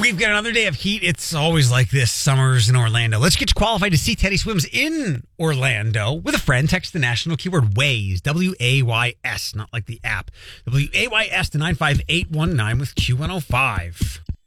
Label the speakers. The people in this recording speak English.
Speaker 1: We've got another day of heat. It's always like this. Summer's in Orlando. Let's get you qualified to see Teddy Swims in Orlando with a friend. Text the national keyword WAYS, WAYS, not like the app. WAYS to 95819 with Q105.